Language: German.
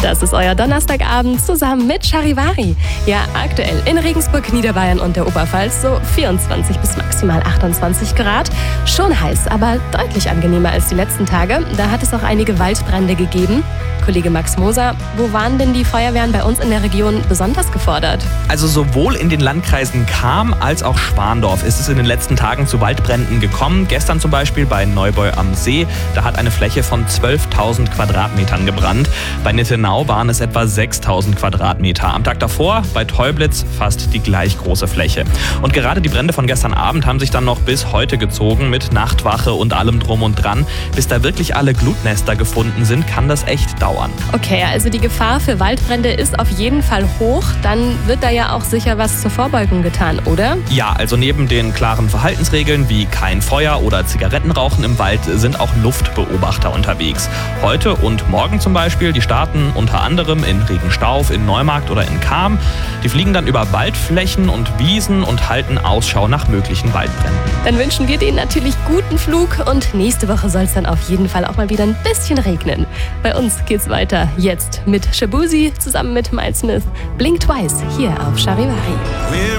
Das ist euer Donnerstagabend zusammen mit Charivari. Ja, aktuell in Regensburg, Niederbayern und der Oberpfalz so 24 bis maximal 28 Grad. Schon heiß, aber deutlich angenehmer als die letzten Tage. Da hat es auch einige Waldbrände gegeben. Kollege Max Moser, wo waren denn die Feuerwehren bei uns in der Region besonders gefordert? Also sowohl in den Landkreisen Cham als auch Schwandorf ist es in den letzten Tagen zu Waldbränden gekommen. Gestern zum Beispiel bei Neubeu am See, da hat eine Fläche von 12.000 Quadratmetern gebrannt. Bei Nittenau waren es etwa 6.000 Quadratmeter. Am Tag davor bei Teublitz fast die gleich große Fläche. Und gerade die Brände von gestern Abend haben sich dann noch bis heute gezogen mit Nachtwache und allem drum und dran. Bis da wirklich alle Glutnester gefunden sind, kann das echt dauern. Okay, also die Gefahr für Waldbrände ist auf jeden Fall hoch. Dann wird da ja auch sicher was zur Vorbeugung getan, oder? Ja, also neben den klaren Verhaltensregeln wie kein Feuer oder Zigarettenrauchen im Wald sind auch Luftbeobachter unterwegs. Heute und morgen zum Beispiel, die starten unter anderem in Regenstauf, in Neumarkt oder in Cham. Die fliegen dann über Waldflächen und Wiesen und halten Ausschau nach möglichen Waldbränden. Dann wünschen wir denen natürlich guten Flug und nächste Woche soll es dann auf jeden Fall auch mal wieder ein bisschen regnen. Bei uns geht's weiter jetzt mit Shabuzi zusammen mit Miles Smith. Blink Twice hier auf Charivari.